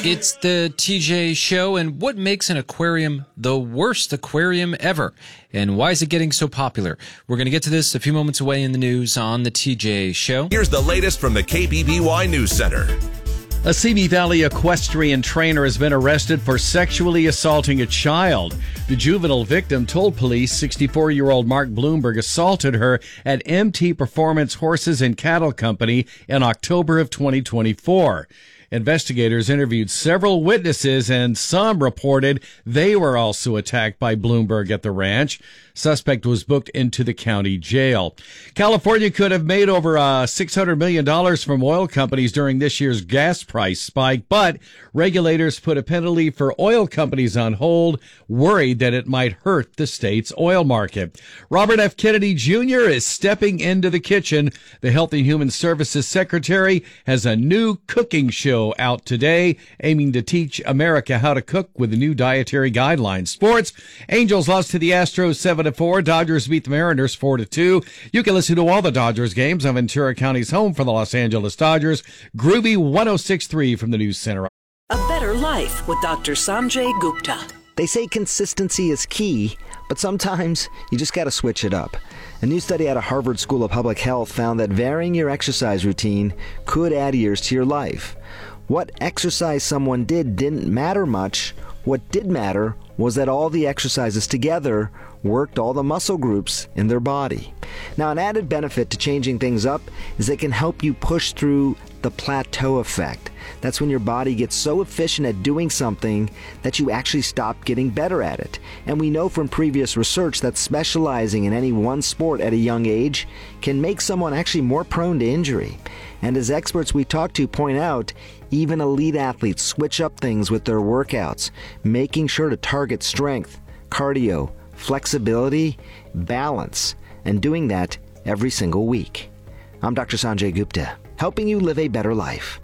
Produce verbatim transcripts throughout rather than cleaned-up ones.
It's the T J Show, and what makes an aquarium the worst aquarium ever? And why is it getting so popular? We're going to get to this a few moments away in the news on the T J Show. Here's the latest from the K B B Y News Center. A Simi Valley equestrian trainer has been arrested for sexually assaulting a child. The juvenile victim told police sixty-four-year-old Mark Bloomberg assaulted her at M T Performance Horses and Cattle Company in October of twenty twenty-four. Investigators interviewed several witnesses, and some reported they were also attacked by Bloomberg at the ranch. Suspect was booked into the county jail. California could have made over uh, six hundred million dollars from oil companies during this year's gas price spike, but regulators put a penalty for oil companies on hold, worried that it might hurt the state's oil market. Robert F. Kennedy Junior is stepping into the kitchen. The Health and Human Services Secretary has a new cooking show out today, aiming to teach America how to cook with the new dietary guidelines. Sports, Angels lost to the Astros seven to four. Dodgers beat the Mariners four to two. You can listen to all the Dodgers games on Ventura County's home for the Los Angeles Dodgers. Groovy one oh six point three from the News Center. A better life with Doctor Sanjay Gupta. They say consistency is key, but sometimes you just got to switch it up. A new study out of Harvard School of Public Health found that varying your exercise routine could add years to your life. What exercise someone did didn't matter much. What did matter was that all the exercises together worked all the muscle groups in their body. Now, an added benefit to changing things up is it can help you push through the plateau effect. That's when your body gets so efficient at doing something that you actually stop getting better at it. And we know from previous research that specializing in any one sport at a young age can make someone actually more prone to injury. And as experts we talk to point out, even elite athletes switch up things with their workouts, making sure to target strength, cardio, flexibility, balance, and doing that every single week. I'm Doctor Sanjay Gupta, helping you live a better life.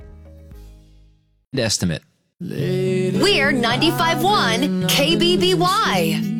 Estimate. We're ninety-five point one K B B Y.